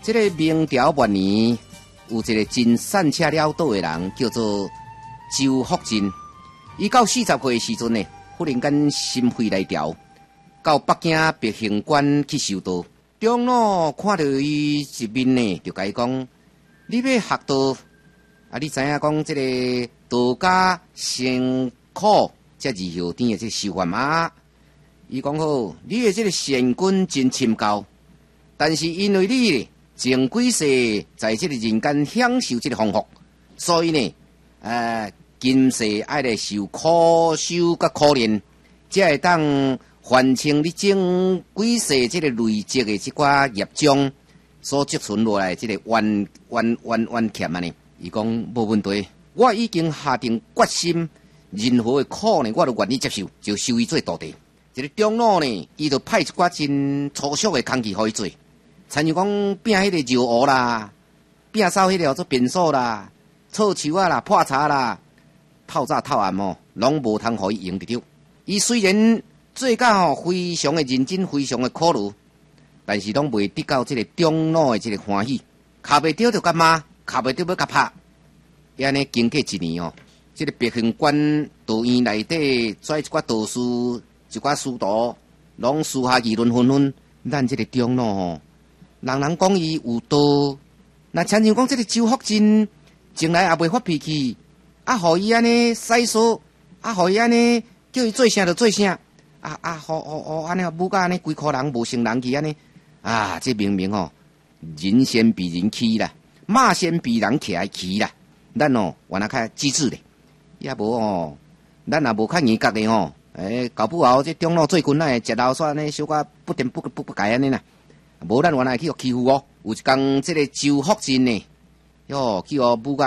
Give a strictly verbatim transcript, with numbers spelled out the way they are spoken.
这个明朝末年，有一个真善车潦倒的人，叫做周福晋。伊到四十岁的时阵呢，忽然间心肺来潮，到北京北行馆去修道。长老看到伊一面呢，就甲伊讲：你要学道，啊，你知影讲这个道家辛苦，才二后天的这个修法嘛。伊讲好，你的这个善根真深厚，但是因为你前几世在这个人间享受这个丰富，所以呢，呃，今世爱来受苦修甲苦练，才会当还清你前几世这个累积的这寡业障所积存落来这个冤冤冤冤欠啊呢。伊讲无问题，我已经下定决心，任何的苦呢，我都愿意接受，就收伊做徒弟。这个长老呢，伊就派一寡真粗俗的工具互伊做，参像讲拼迄个揉蚵啦，拼扫迄个做便所啦，臭树啊啦，破茶啦，透早透暗哦，拢无通互伊用得着。伊虽然做到吼非常的认真，非常的苦劳，但是拢未得到这个长老的这个欢喜，卡袂着就甲骂，卡袂着要甲拍。伊安尼经过一年哦，这个北行馆道院内底跩一寡道士。一寡师徒拢私下议论纷纷，咱这个长老吼，人人讲伊有道，那亲像讲这个周福晋，从来也未发脾气，啊，互伊安尼使说，啊，互伊安尼叫伊做啥就做啥，啊啊，互互互安尼母甲安尼规箍人无成人气安尼，啊，这明明吼，人先比人气啦，马先比人起来气啦，咱哦，原来较机智咧，也无哦，咱也无较严格的吼。诶，搞不好这长老做军来食老煞呢，小可不点不不不改安尼啦。无咱原来去互欺负哦。有一天，这个周福晋呢，哟，去互母甲